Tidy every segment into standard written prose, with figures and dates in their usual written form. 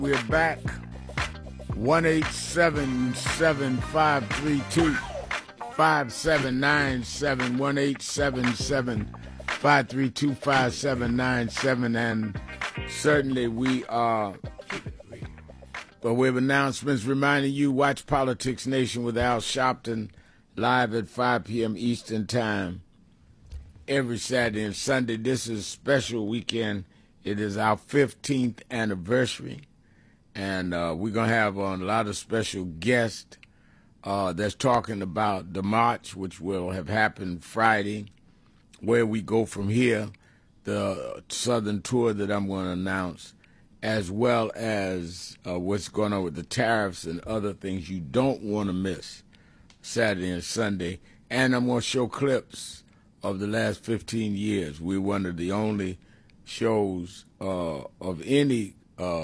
We're back. 1-877-532-5797. 1-877-532-5797. And certainly we are, but we have announcements reminding you, watch Politics Nation with Al Sharpton live at 5 p.m. Eastern Time every Saturday and Sunday. This is a special weekend. It is our 15th anniversary. And we're going to have on a lot of special guests that's talking about the march, which will have happened Friday, where we go from here, the Southern tour that I'm going to announce, as well as what's going on with the tariffs and other things you don't want to miss Saturday and Sunday. And I'm going to show clips of the last 15 years. We're one of the only shows of any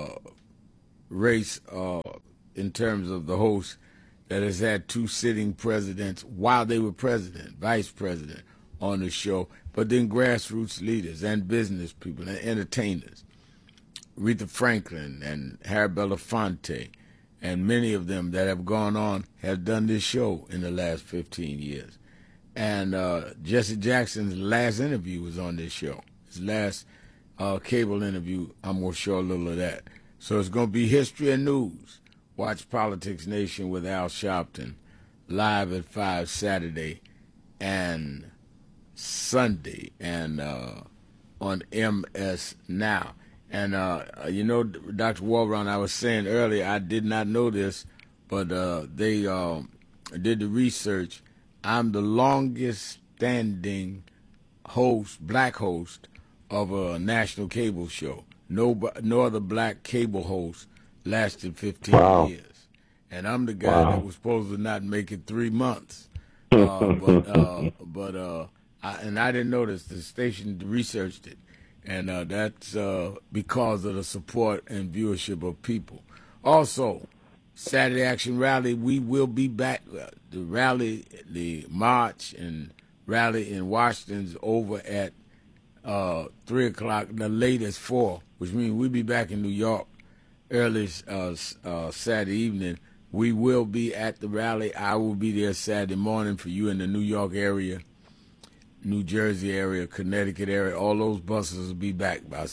race in terms of the host that has had two sitting presidents while they were president, vice president on the show, but then grassroots leaders and business people and entertainers. Aretha Franklin and Harry Belafonte and many of them that have gone on have done this show in the last 15 years. And Jesse Jackson's last interview was on this show. His last cable interview, I'm going to show a little of that. So it's going to be history and news. Watch Politics Nation with Al Sharpton live at 5 Saturday and Sunday and on MS Now. And, you know, Dr. Walron, I was saying earlier, I did not know this, but they did the research. I'm the longest standing host, black host, of a national cable show. No other black cable host lasted 15 years. And I'm the guy that was supposed to not make it 3 months. And I didn't notice. The station researched it. And that's because of the support and viewership of people. Also, Saturday Action Rally, we will be back. The rally, the march and rally in Washington's over at 3 o'clock, the latest 4, which means we'll be back in New York early Saturday evening. We will be at the rally. I will be there Saturday morning for you in the New York area, New Jersey area, Connecticut area. All those buses will be back by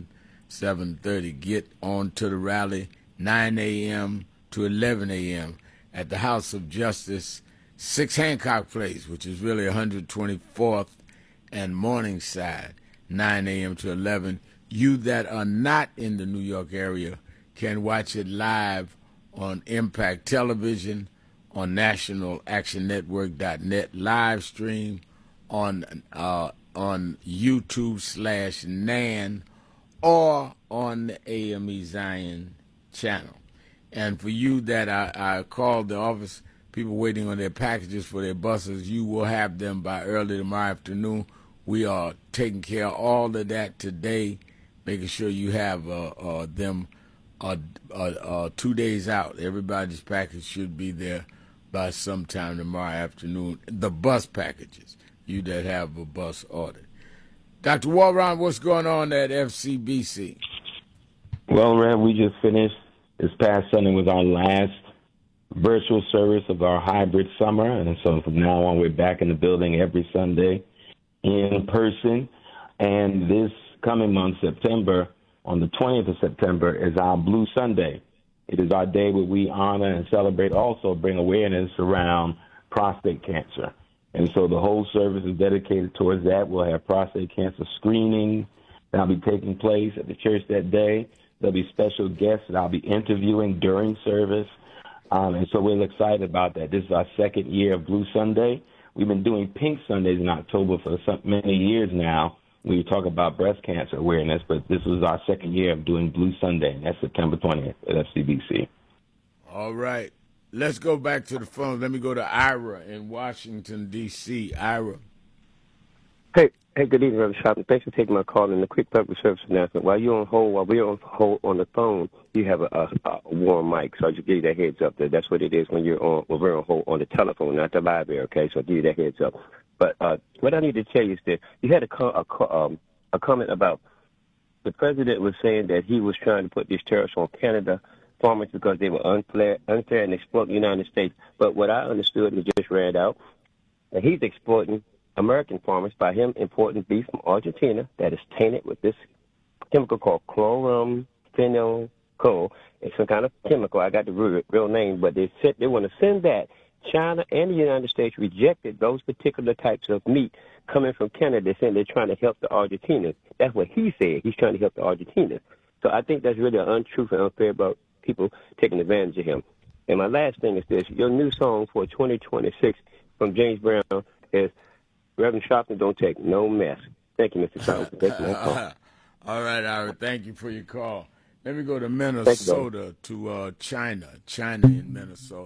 7:30. Get on to the rally, 9 a.m. to 11 a.m. at the House of Justice, 6 Hancock Place, which is really 124th and Morningside, 9 a.m. to 11. You that are not in the New York area can watch it live on Impact Television, on NationalActionNetwork.net, live stream on YouTube/NAN or on the AME Zion channel. And for you that I called the office, people waiting on their packages for their buses, you will have them by early tomorrow afternoon. We are taking care of all of that today, making sure you have them 2 days out. Everybody's package should be there by sometime tomorrow afternoon. The bus packages, you that have a bus ordered. Dr. Walron, what's going on at FCBC? Well, Rev, we just finished. This past Sunday was our last virtual service of our hybrid summer, and so from now on we're back in the building every Sunday in person. And this coming month, September, on the 20th of September, is our Blue Sunday. It is our day where we honor and celebrate, also bring awareness around prostate cancer. And so the whole service is dedicated towards that. We'll have prostate cancer screening that'll be taking place at the church that day. There'll be special guests that I'll be interviewing during service. And so we're excited about that. This is our second year of Blue Sunday. We've been doing Pink Sundays in October for many years now when you talk about breast cancer awareness, but this was our second year of doing Blue Sunday, and that's September 20th at FCBC. All right. Let's go back to the phone. Let me go to Ira in Washington, D.C. Ira. Hey, good evening, Reverend Sharpton. Thanks for taking my call. And a quick public service announcement. While we're on hold on the phone, you have a warm mic. So I'll just give you that heads up. That that's what it is when we're on hold on the telephone, not the library, okay? So I'll give you that heads up. But what I need to tell you is that you had a comment about the president was saying that he was trying to put these tariffs on Canada farmers because they were unfair and exploit the United States. But what I understood and just read out, that he's exploiting American farmers by him importing beef from Argentina that is tainted with this chemical called chloramphenicol. It's some kind of chemical. I got the real name, but they said they want to send that. China and the United States rejected those particular types of meat coming from Canada, saying they're trying to help the Argentinians. That's what he said. He's trying to help the Argentinians. So I think that's really untruth and unfair about people taking advantage of him. And my last thing is this. Your new song for 2026 from James Brown is Reverend Sharpton, Don't Take No Mess. Thank you, Mr. Sharpton, for taking my call. All right, Ira, thank you for your call. Let me go to Minnesota, to China in Minnesota.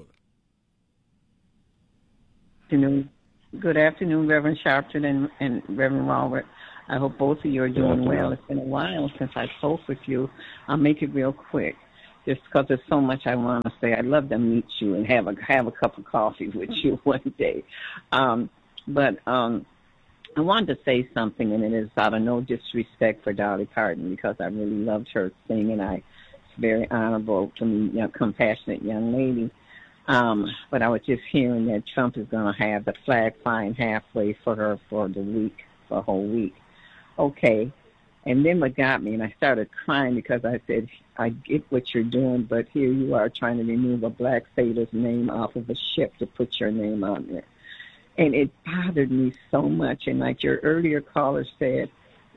Good afternoon, Reverend Sharpton and Reverend Robert. I hope both of you are doing well. It's been a while since I spoke with you. I'll make it real quick, just because there's so much I want to say. I'd love to meet you and have a cup of coffee with you one day. But I wanted to say something, and it is out of no disrespect for Dolly Parton, because I really loved her singing. It's very honorable to me, compassionate young lady. But I was just hearing that Trump is going to have the flag flying halfway for her for a whole week. Okay. And then what got me, and I started crying because I said, I get what you're doing, but here you are trying to remove a black sailor's name off of a ship to put your name on there. And it bothered me so much. And like your earlier caller said,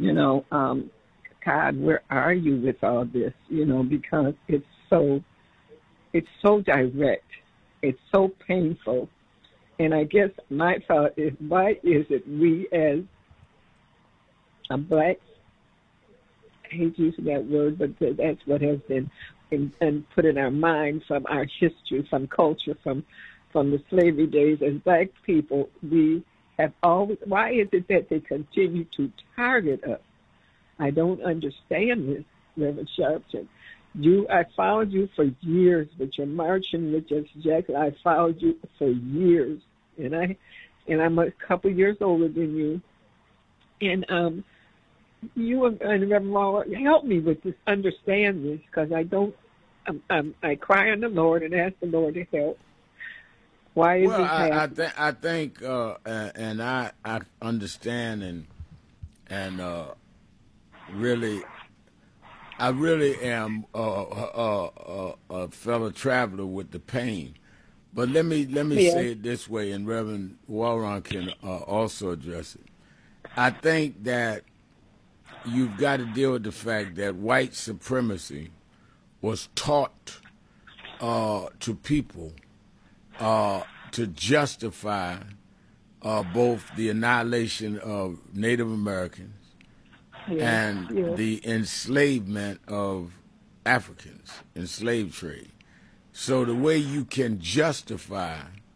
God, where are you with all this? Because it's so direct. It's so painful. And I guess my thought is, why is it we as a black, I hate using that word, but that's what has been put in our mind from our history, from culture, from the slavery days. As black people, we have always, why is it that they continue to target us? I don't understand this, Reverend Sharpton. I followed you for years with your marching with Judge Jackson. I followed you for years, and I'm a couple years older than you. And you and Reverend Waller, help me with this, understand this, because I cry on the Lord and ask the Lord to help. Why is this happening? I think, and I understand, and really, I really am a fellow traveler with the pain. But let me say it this way, and Reverend Walron can also address it. I think that you've got to deal with the fact that white supremacy was taught to people to justify both the annihilation of Native Americans and the enslavement of Africans in slave trade. So the way you can justify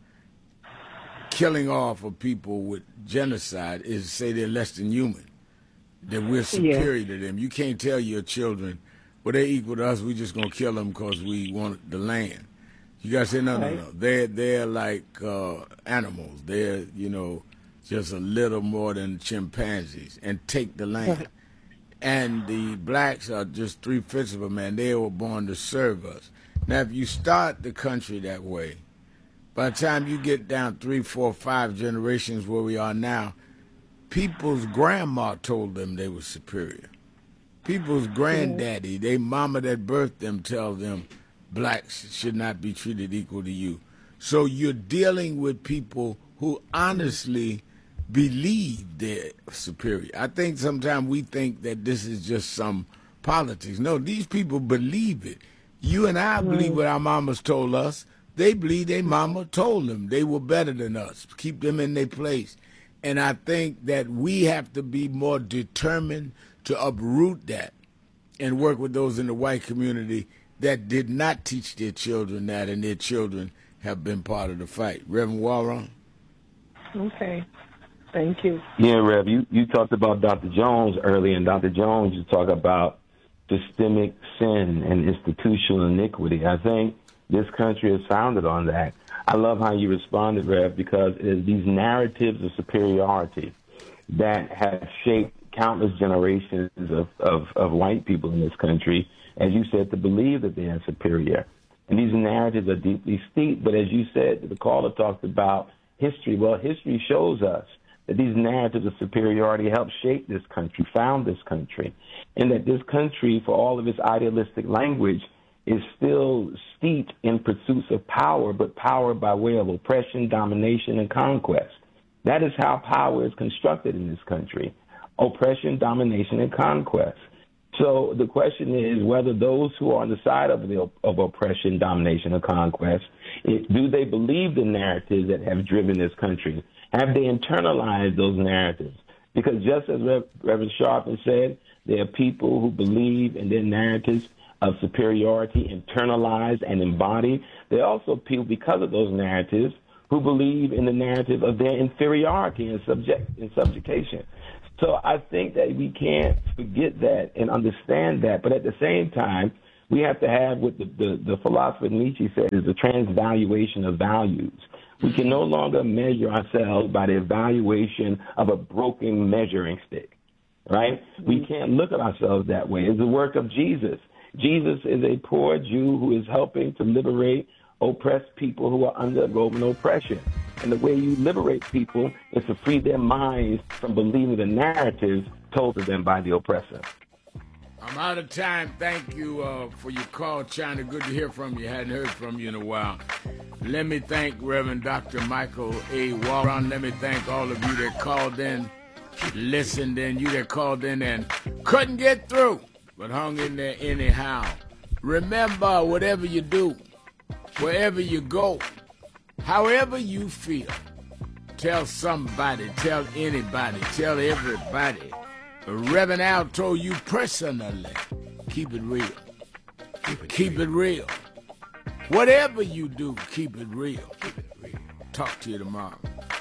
killing off of people with genocide is to say they're less than human, that we're superior to them. You can't tell your children, well, they're equal to us, we're just going to kill them because we want the land. You got to say, no. They're like animals. They're, just a little more than chimpanzees, and take the land. And the blacks are just 3/5 of a man. They were born to serve us. Now, if you start the country that way, by the time you get down 3, 4, 5 generations where we are now, people's grandma told them they were superior. People's granddaddy, their mama that birthed them, tell them blacks should not be treated equal to you. So you're dealing with people who honestly believe they're superior. I think sometimes we think that this is just some politics. No, these people believe it. You and I believe what our mamas told us. They believe their mama told them they were better than us. Keep them in their place. And I think that we have to be more determined to uproot that and work with those in the white community that did not teach their children that, and their children have been part of the fight. Reverend Warren? Okay. Thank you. Yeah, Rev, you talked about Dr. Jones earlier, and Dr. Jones, you talk about systemic sin and institutional iniquity. I think this country is founded on that. I love how you responded, Rev, because it is these narratives of superiority that have shaped countless generations of white people in this country, as you said, to believe that they are superior. And these narratives are deeply steeped. But as you said, the caller talked about history. Well, history shows us that these narratives of superiority helped shape this country, found this country, and that this country, for all of its idealistic language, is still steeped in pursuits of power, but power by way of oppression, domination, and conquest. That is how power is constructed in this country: oppression, domination, and conquest. So the question is whether those who are on the side of oppression, domination, and conquest, do they believe the narratives that have driven this country? Have they internalized those narratives? Because just as Reverend Sharpton said, there are people who believe in their narratives of superiority, internalized and embodied. There are also people, because of those narratives, who believe in the narrative of their inferiority and subjugation. So I think that we can't forget that and understand that. But at the same time, we have to have what the philosopher Nietzsche said is the transvaluation of values. We can no longer measure ourselves by the evaluation of a broken measuring stick, right? We can't look at ourselves that way. It's the work of Jesus. Jesus is a poor Jew who is helping to liberate oppressed people who are under Roman oppression. And the way you liberate people is to free their minds from believing the narratives told to them by the oppressor. I'm out of time. Thank you for your call, China. Good to hear from you. Hadn't heard from you in a while. Let me thank Reverend Dr. Michael A. Walron. Let me thank all of you that called in, listened in, you that called in and couldn't get through, but hung in there anyhow. Remember, whatever you do, wherever you go, however you feel, tell somebody, tell anybody, tell everybody. Reverend Al told you personally, keep it real. Keep it real. Whatever you do, keep it real. Talk to you tomorrow.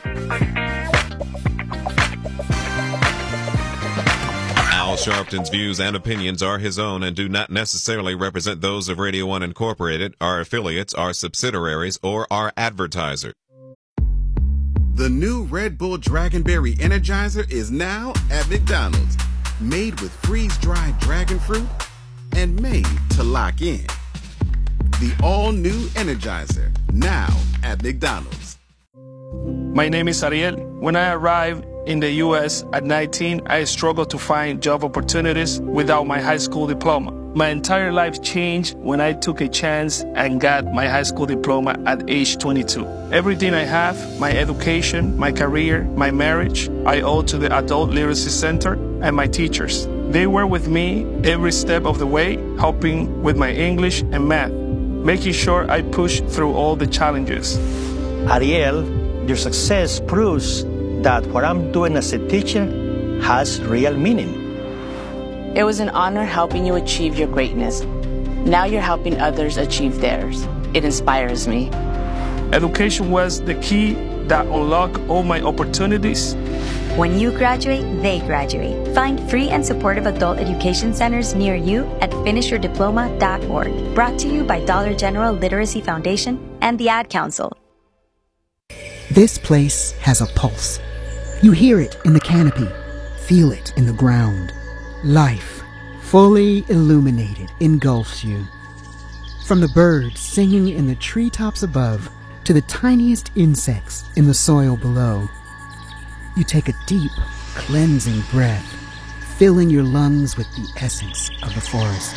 Al Sharpton's views and opinions are his own and do not necessarily represent those of Radio One Incorporated, our affiliates, our subsidiaries, or our advertiser. The new Red Bull Dragonberry Energizer is now at McDonald's. Made with freeze-dried dragon fruit and made to lock in. The all-new Energizer, now at McDonald's. My name is Ariel. When I arrived in the U.S. at 19, I struggled to find job opportunities without my high school diploma. My entire life changed when I took a chance and got my high school diploma at age 22. Everything I have, my education, my career, my marriage, I owe to the Adult Literacy Center and my teachers. They were with me every step of the way, helping with my English and math, making sure I pushed through all the challenges. Ariel, your success proves that what I'm doing as a teacher has real meaning. It was an honor helping you achieve your greatness. Now you're helping others achieve theirs. It inspires me. Education was the key that unlocked all my opportunities. When you graduate, they graduate. Find free and supportive adult education centers near you at finishyourdiploma.org. Brought to you by Dollar General Literacy Foundation and the Ad Council. This place has a pulse. You hear it in the canopy, feel it in the ground. Life, fully illuminated, engulfs you. From the birds singing in the treetops above to the tiniest insects in the soil below. You take a deep, cleansing breath, filling your lungs with the essence of the forest.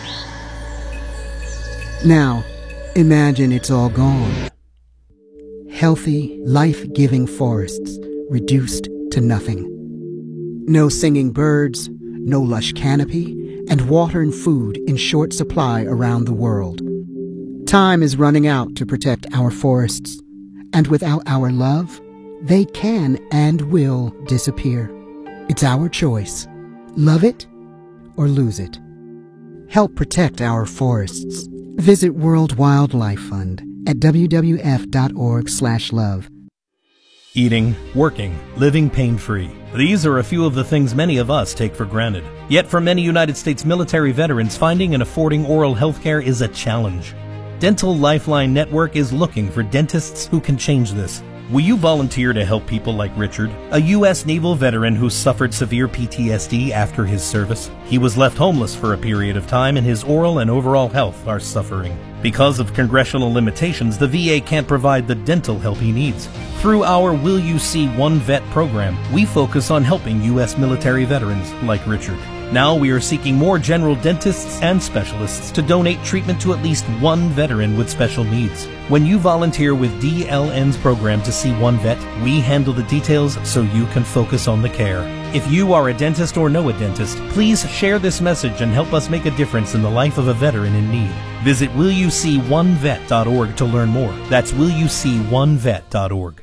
Now, imagine it's all gone. Healthy, life-giving forests reduced to nothing. No singing birds, no lush canopy, and water and food in short supply around the world. Time is running out to protect our forests, and without our love, they can and will disappear. It's our choice. Love it or lose it. Help protect our forests. Visit World Wildlife Fund at wwf.org/love. Eating, working, living pain-free. These are a few of the things many of us take for granted. Yet for many United States military veterans, finding and affording oral health care is a challenge. Dental Lifeline Network is looking for dentists who can change this. Will you volunteer to help people like Richard, a U.S. naval veteran who suffered severe PTSD after his service? He was left homeless for a period of time, and his oral and overall health are suffering. Because of congressional limitations, the VA can't provide the dental help he needs. Through our Will You See One Vet program, we focus on helping U.S. military veterans like Richard. Now we are seeking more general dentists and specialists to donate treatment to at least one veteran with special needs. When you volunteer with DLN's program to see one vet, we handle the details so you can focus on the care. If you are a dentist or know a dentist, please share this message and help us make a difference in the life of a veteran in need. Visit willyouseeonevet.org to learn more. That's willyouseeonevet.org.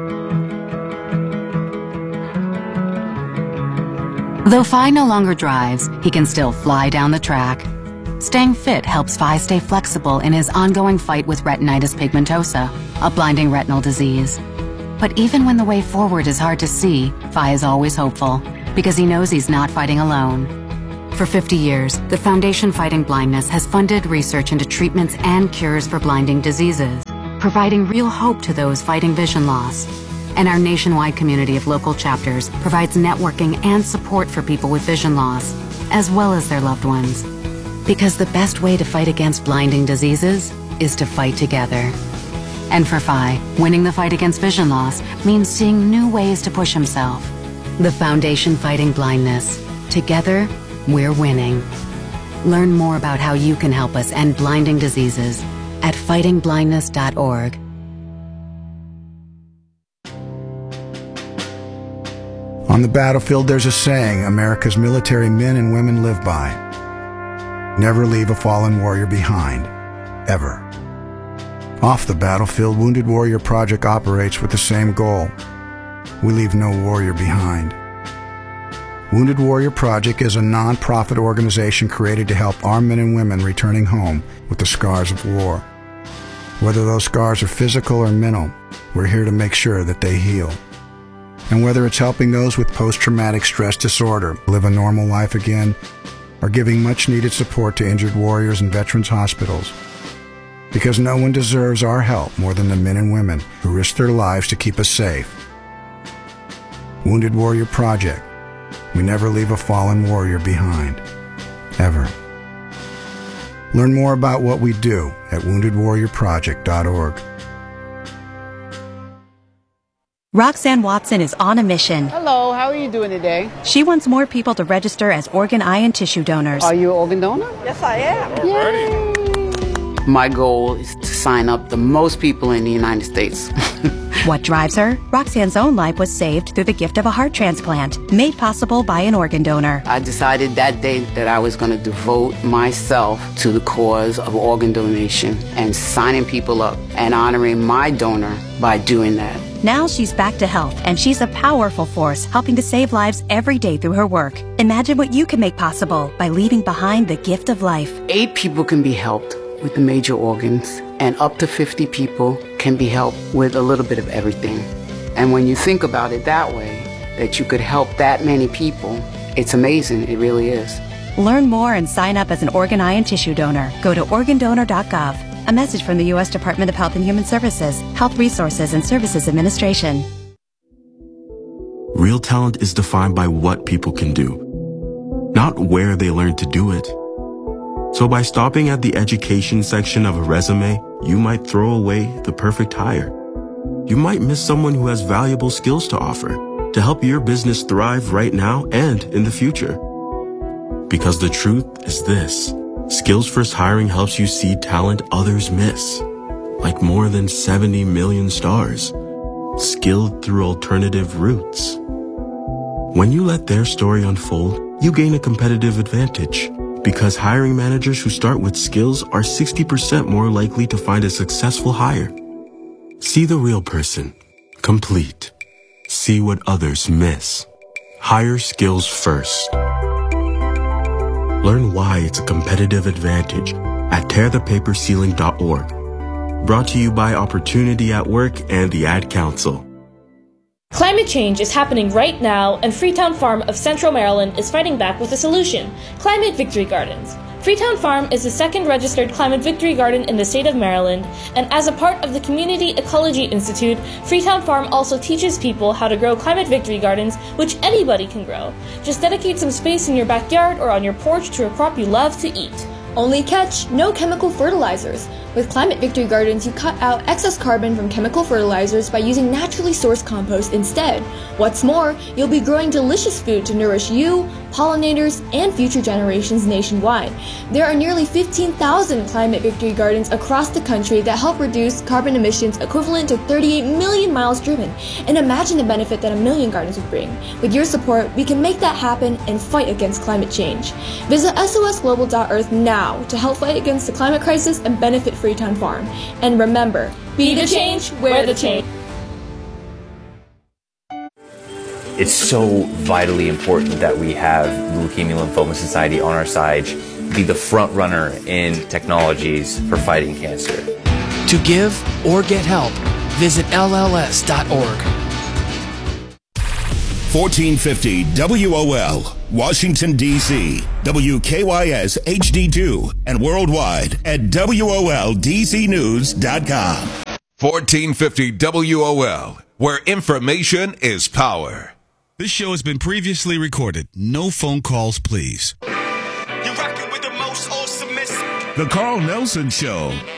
Though Phi no longer drives, he can still fly down the track. Staying fit helps Phi stay flexible in his ongoing fight with retinitis pigmentosa, a blinding retinal disease. But even when the way forward is hard to see, Phi is always hopeful, because he knows he's not fighting alone. For 50 years, the Foundation Fighting Blindness has funded research into treatments and cures for blinding diseases, providing real hope to those fighting vision loss. And our nationwide community of local chapters provides networking and support for people with vision loss, as well as their loved ones. Because the best way to fight against blinding diseases is to fight together. And for Phi, winning the fight against vision loss means seeing new ways to push himself. The Foundation Fighting Blindness. Together, we're winning. Learn more about how you can help us end blinding diseases at fightingblindness.org. On the battlefield, there's a saying America's military men and women live by. Never leave a fallen warrior behind, ever. Off the battlefield, Wounded Warrior Project operates with the same goal. We leave no warrior behind. Wounded Warrior Project is a non-profit organization created to help our men and women returning home with the scars of war. Whether those scars are physical or mental, we're here to make sure that they heal. And whether it's helping those with post-traumatic stress disorder live a normal life again, or giving much-needed support to injured warriors in veterans' hospitals. Because no one deserves our help more than the men and women who risk their lives to keep us safe. Wounded Warrior Project. We never leave a fallen warrior behind. Ever. Learn more about what we do at woundedwarriorproject.org. Roxanne Watson is on a mission. Hello, how are you doing today? She wants more people to register as organ, eye, and tissue donors. Are you an organ donor? Yes, I am. Yay! My goal is to sign up the most people in the United States. What drives her? Roxanne's own life was saved through the gift of a heart transplant, made possible by an organ donor. I decided that day that I was going to devote myself to the cause of organ donation and signing people up and honoring my donor by doing that. Now she's back to health, and she's a powerful force helping to save lives every day through her work. Imagine what you can make possible by leaving behind the gift of life. 8 people can be helped with the major organs, and up to 50 people can be helped with a little bit of everything. And when you think about it that way, that you could help that many people, it's amazing. It really is. Learn more and sign up as an organ, eye, and tissue donor. Go to organdonor.gov. A message from the U.S. Department of Health and Human Services, Health Resources and Services Administration. Real talent is defined by what people can do, not where they learn to do it. So by stopping at the education section of a resume, you might throw away the perfect hire. You might miss someone who has valuable skills to offer to help your business thrive right now and in the future. Because the truth is this. Skills First Hiring helps you see talent others miss, like more than 70 million stars, skilled through alternative routes. When you let their story unfold, you gain a competitive advantage, because hiring managers who start with skills are 60% more likely to find a successful hire. See the real person, complete. See what others miss. Hire skills first. Learn why it's a competitive advantage at tearthepaperceiling.org. Brought to you by Opportunity at Work and the Ad Council. Climate change is happening right now, and Freetown Farm of Central Maryland is fighting back with a solution: Climate Victory Gardens. Freetown Farm is the second registered Climate Victory Garden in the state of Maryland, and as a part of the Community Ecology Institute, Freetown Farm also teaches people how to grow Climate Victory Gardens, which anybody can grow. Just dedicate some space in your backyard or on your porch to a crop you love to eat. Only catch, no chemical fertilizers. With Climate Victory Gardens, you cut out excess carbon from chemical fertilizers by using naturally sourced compost instead. What's more, you'll be growing delicious food to nourish you, pollinators, and future generations nationwide. There are nearly 15,000 Climate Victory Gardens across the country that help reduce carbon emissions equivalent to 38 million miles driven. And imagine the benefit that a million gardens would bring. With your support, we can make that happen and fight against climate change. Visit sosglobal.earth now to help fight against the climate crisis and benefit Freetown Farm. And remember, be the change, wear the change. It's so vitally important that we have the Leukemia Lymphoma Society on our side, be the front runner in technologies for fighting cancer. To give or get help, visit LLS.org. 1450 WOL, Washington, D.C., WKYS HD2, and worldwide at WOLDCnews.com. 1450 WOL, where information is power. This show has been previously recorded. No phone calls, please. You're rocking with the most awesome. The Carl Nelson Show.